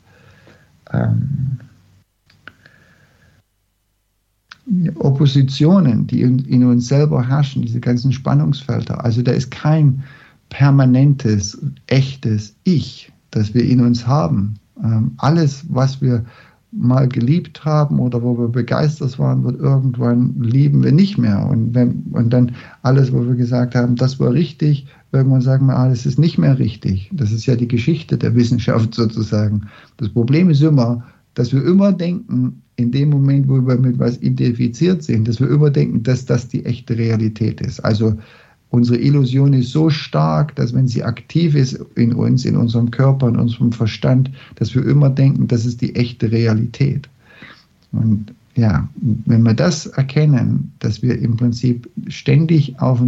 Oppositionen, die in uns selber herrschen, diese ganzen Spannungsfelder. Also da ist kein permanentes, echtes Ich, das wir in uns haben. Alles, was wir mal geliebt haben oder wo wir begeistert waren, wird irgendwann lieben wir nicht mehr. Und dann alles, wo wir gesagt haben, das war richtig, irgendwann sagen wir, das ist nicht mehr richtig. Das ist ja die Geschichte der Wissenschaft sozusagen. Das Problem ist immer, dass wir immer denken, in dem Moment, wo wir mit was identifiziert sind, dass wir immer denken, dass das die echte Realität ist. Also unsere Illusion ist so stark, dass wenn sie aktiv ist in uns, in unserem Körper, in unserem Verstand, dass wir immer denken, das ist die echte Realität. Und ja, wenn wir das erkennen, dass wir im Prinzip ständig auf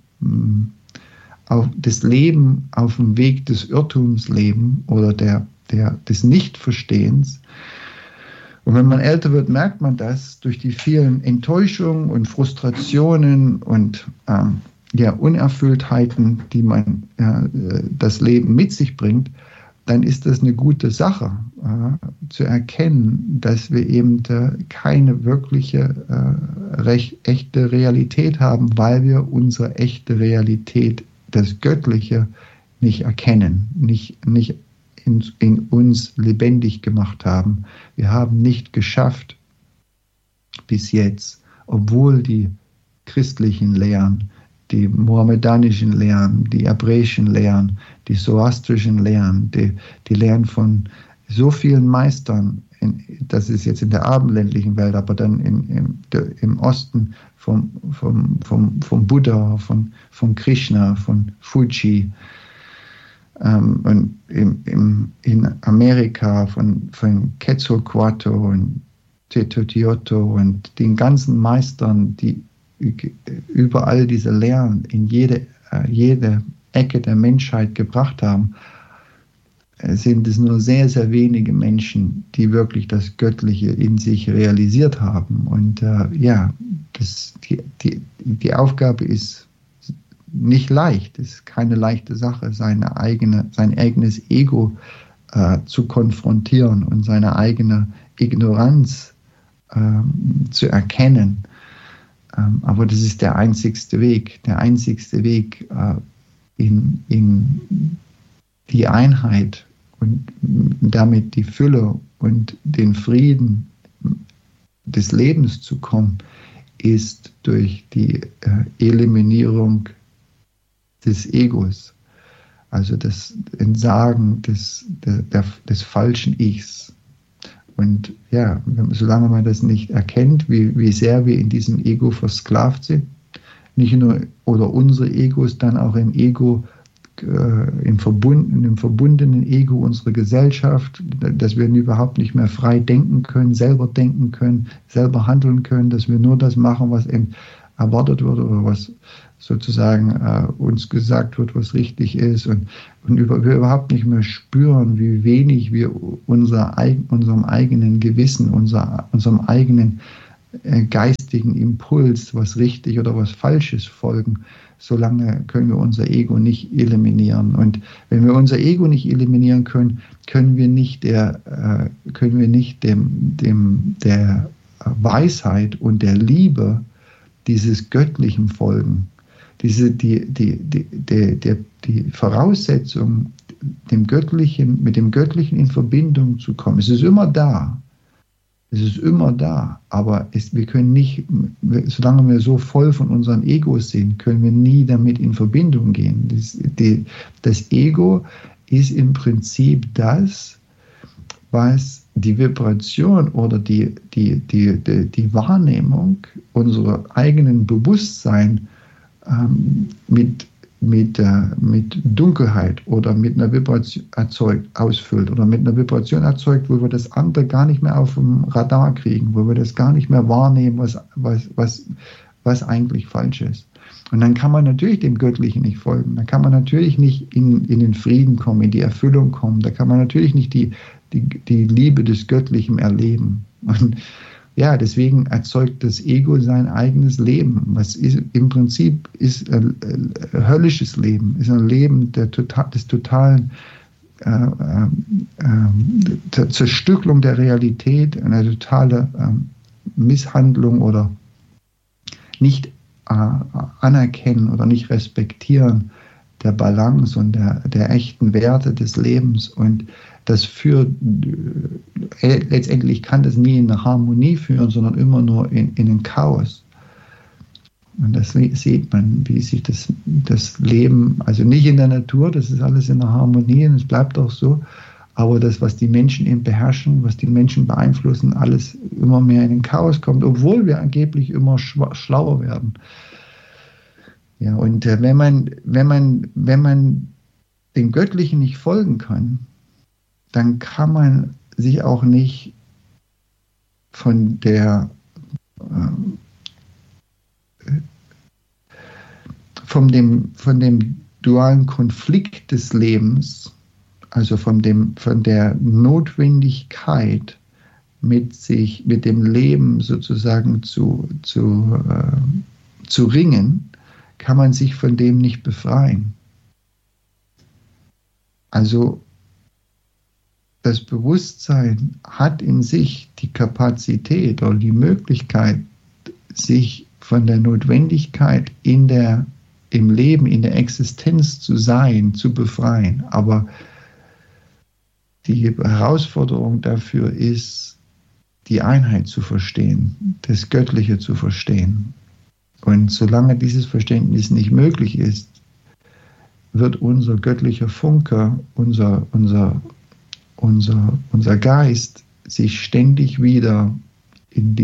das Leben auf dem Weg des Irrtums leben oder des Nichtverstehens. Und wenn man älter wird, merkt man das durch die vielen Enttäuschungen und Frustrationen und Unerfülltheiten, die das Leben mit sich bringt, dann ist das eine gute Sache, zu erkennen, dass wir eben keine wirkliche echte Realität haben, weil wir unsere echte Realität, das Göttliche, nicht erkennen, nicht in uns lebendig gemacht haben. Wir haben nicht geschafft bis jetzt, obwohl die christlichen Lehren, die mohammedanischen Lehren, die hebräischen Lehren, die zoroastrischen Lehren, die Lehren von so vielen Meistern, das ist jetzt in der abendländlichen Welt, aber dann im Osten vom Buddha, von Krishna, von Fuji, und in Amerika von Quetzalcoatl und Teotihuacan und den ganzen Meistern, die überall diese Lehren in jede Ecke der Menschheit gebracht haben, sind es nur sehr, sehr wenige Menschen, die wirklich das Göttliche in sich realisiert haben. Und die Aufgabe ist nicht leicht, es ist keine leichte Sache, sein eigenes Ego zu konfrontieren und seine eigene Ignoranz zu erkennen. Aber das ist der einzigste Weg in die Einheit und damit die Fülle und den Frieden des Lebens zu kommen, ist durch die Eliminierung des Egos, also das Entsagen des falschen Ichs. Und ja, solange man das nicht erkennt, wie sehr wir in diesem Ego versklavt sind, nicht nur, oder unsere Egos dann auch im Ego, im verbundenen Ego unserer Gesellschaft, dass wir überhaupt nicht mehr frei denken können, selber handeln können, dass wir nur das machen, was eben erwartet wird oder was sozusagen uns gesagt wird, was richtig ist, und wir überhaupt nicht mehr spüren, wie wenig wir unserem eigenen Gewissen, unserem eigenen geistigen Impuls, was richtig oder was falsch ist, folgen. Solange können wir unser Ego nicht eliminieren. Und wenn wir unser Ego nicht eliminieren können, können wir nicht der Weisheit und der Liebe dieses Göttlichen folgen. Die Voraussetzung, mit dem Göttlichen in Verbindung zu kommen, es ist immer da. Es ist immer da, aber wir können nicht, solange wir so voll von unseren Egos sind, können wir nie damit in Verbindung gehen. Das Ego ist im Prinzip das, was die Vibration oder die Wahrnehmung unserer eigenen Bewusstsein mit Dunkelheit oder mit einer Vibration ausfüllt oder mit einer Vibration erzeugt, wo wir das andere gar nicht mehr auf dem Radar kriegen, wo wir das gar nicht mehr wahrnehmen, was eigentlich falsch ist. Und dann kann man natürlich dem Göttlichen nicht folgen, dann kann man natürlich nicht in den Frieden kommen, in die Erfüllung kommen, da kann man natürlich nicht die Liebe des Göttlichen erleben. Und ja, deswegen erzeugt das Ego sein eigenes Leben. Was ist im Prinzip ist ein höllisches Leben, ist ein Leben des totalen Zerstückelung der Realität, eine totale Misshandlung oder nicht anerkennen oder nicht respektieren der Balance und der echten Werte des Lebens. Und das führt, letztendlich kann das nie in eine Harmonie führen, sondern immer nur in ein Chaos. Und das sieht man, wie sich das Leben, also nicht in der Natur, das ist alles in der Harmonie und es bleibt auch so, aber das, was die Menschen eben beherrschen, was die Menschen beeinflussen, alles immer mehr in den Chaos kommt, obwohl wir angeblich immer schlauer werden. Ja, und wenn man dem Göttlichen nicht folgen kann, dann kann man sich auch nicht von dem dualen Konflikt des Lebens, also von der Notwendigkeit, mit dem Leben sozusagen zu ringen, kann man sich von dem nicht befreien. Also das Bewusstsein hat in sich die Kapazität oder die Möglichkeit, sich von der Notwendigkeit im Leben, in der Existenz zu sein, zu befreien. Aber die Herausforderung dafür ist, die Einheit zu verstehen, das Göttliche zu verstehen. Und solange dieses Verständnis nicht möglich ist, wird unser göttlicher Funke, unser Geist sich ständig wieder in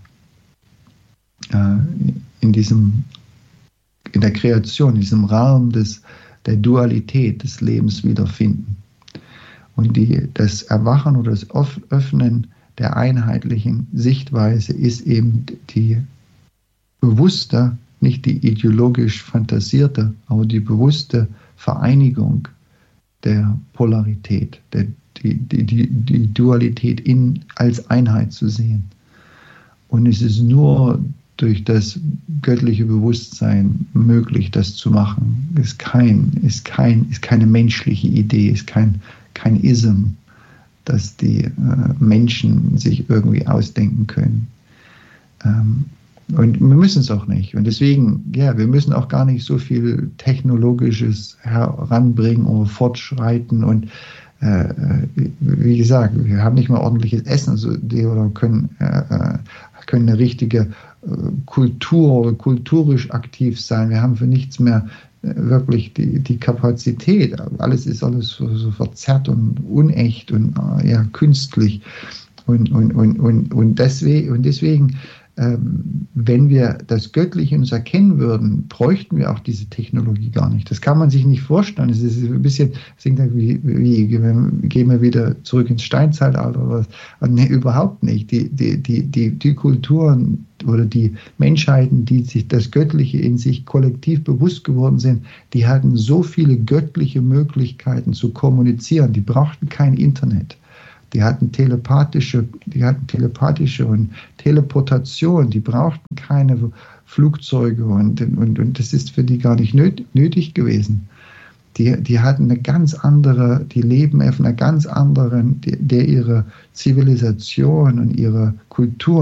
der Kreation, in diesem Raum der Dualität des Lebens wiederfinden. Und das Erwachen oder das Öffnen der einheitlichen Sichtweise ist eben die bewusste, nicht die ideologisch fantasierte, aber die bewusste Vereinigung der Polarität, die Dualität als Einheit zu sehen. Und es ist nur durch das göttliche Bewusstsein möglich, das zu machen. Ist keine menschliche Idee, ist kein Ism, das die Menschen sich irgendwie ausdenken können. Und wir müssen es auch nicht. Und deswegen, ja, wir müssen auch gar nicht so viel Technologisches heranbringen oder fortschreiten. Und wie gesagt, wir haben nicht mal ordentliches Essen oder können eine richtige Kultur oder kulturisch aktiv sein. Wir haben für nichts mehr wirklich die Kapazität. Alles ist so verzerrt und unecht und künstlich. Und deswegen wenn wir das Göttliche in uns erkennen würden, bräuchten wir auch diese Technologie gar nicht. Das kann man sich nicht vorstellen. Es ist ein bisschen, wie gehen wir wieder zurück ins Steinzeitalter oder was? Nee, überhaupt nicht. Die Kulturen oder die Menschheiten, die sich das Göttliche in sich kollektiv bewusst geworden sind, die hatten so viele göttliche Möglichkeiten zu kommunizieren. Die brauchten kein Internet. Die hatten telepathische und Teleportation, die brauchten keine Flugzeuge und das ist für die gar nicht nötig gewesen. Die hatten eine ganz andere, die leben auf einer ganz anderen, der ihre Zivilisation und ihre Kultur